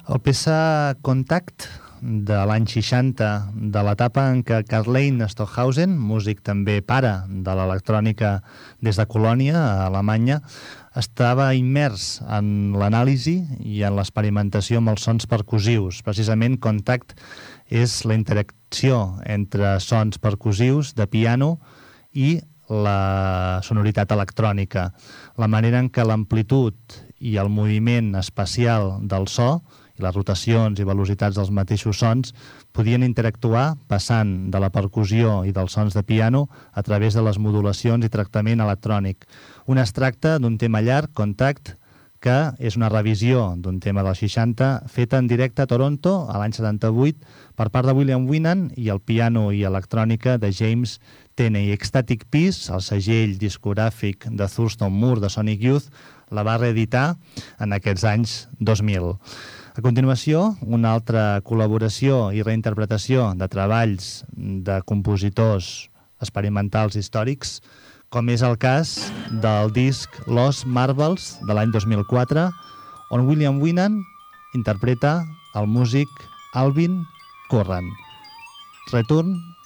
El peça Contact, de l'any 60, de l'etapa en què Karl-Heinz Stockhausen, músic també pare de l'electrònica des de Colònia, a Alemanya, estava immers en l'anàlisi i en l'experimentació amb els sons percussius. Precisament, Contact és la interacció entre sons percussius de piano i la sonoritat electrònica, la manera en què l'amplitud i el moviment espacial del so i les rotacions i velocitats dels mateixos sons podien interactuar passant de la percussió i dels sons de piano a través de les modulacions i tractament electrònic. Un extracte d'un tema llarg, Contact, que és una revisió d'un tema dels 60 feta en directe a Toronto a l'any 78 per part de William Winnan i el piano i electrònica de James Tenney. Ecstatic Peace, el segell discogràfic de Thurston Moore de Sonic Youth, la va reeditar en aquests anys 2000. A continuació, una altra col·laboració i reinterpretació de treballs de compositors experimentals històrics, com és el cas del disc Lost Marbles de l'any 2004, on William Winnan interpreta el músic Alvin Curran. Return